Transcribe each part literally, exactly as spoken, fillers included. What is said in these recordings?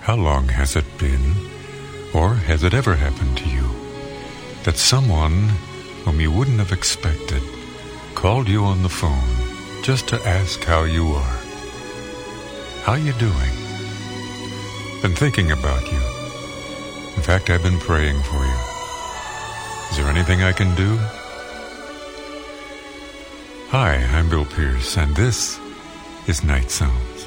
How long has it been, or has it ever happened to you, that someone whom you wouldn't have expected called you on the phone just to ask how you are? How you doing? Been thinking about you. In fact, I've been praying for you. Is there anything I can do? Hi, I'm Bill Pierce, and this is Night Sounds.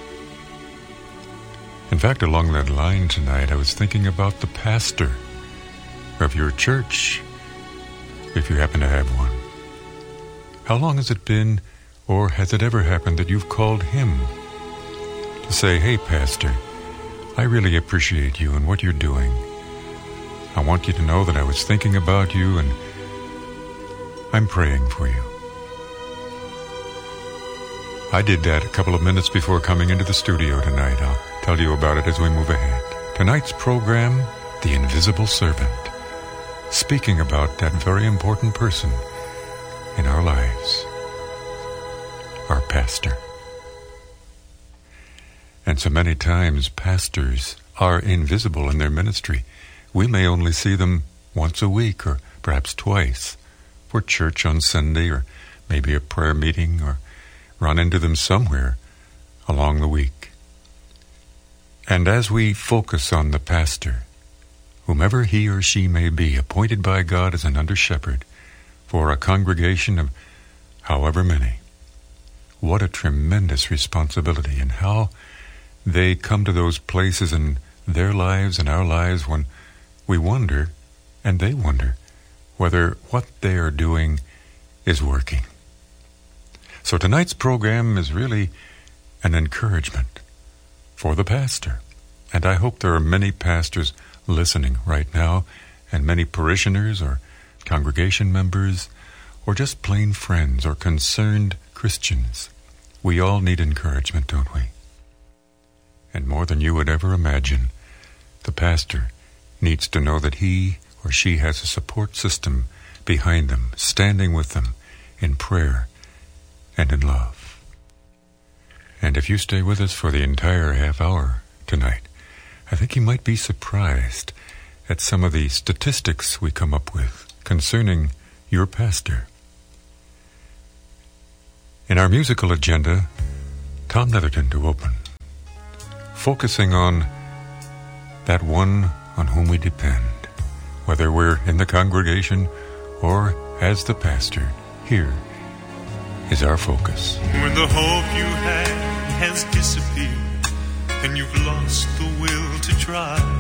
In fact, along that line tonight, I was thinking about the pastor of your church, if you happen to have one. How long has it been, or has it ever happened that you've called him to say, "Hey, Pastor, I really appreciate you and what you're doing. I want you to know that I was thinking about you and I'm praying for you." I did that a couple of minutes before coming into the studio tonight. I'll tell you about it as we move ahead. Tonight's program, The Invisible Servant, speaking about that very important person in our lives, our pastor. And so many times pastors are invisible in their ministry. We may only see them once a week or perhaps twice for church on Sunday or maybe a prayer meeting, or run into them somewhere along the week. And as we focus on the pastor, whomever he or she may be, appointed by God as an under-shepherd for a congregation of however many, what a tremendous responsibility, and how they come to those places in their lives and our lives when we wonder, and they wonder, whether what they are doing is working. So tonight's program is really an encouragement for the pastor. And I hope there are many pastors listening right now, and many parishioners or congregation members, or just plain friends or concerned Christians. We all need encouragement, don't we? And more than you would ever imagine, the pastor needs to know that he or she has a support system behind them, standing with them in prayer and in love. And if you stay with us for the entire half hour tonight, I think you might be surprised at some of the statistics we come up with concerning your pastor. In our musical agenda, Tom Netherton to open, focusing on that one on whom we depend, whether we're in the congregation or as the pastor. Here is our focus. When the hope you had has disappeared and you've lost the will to try,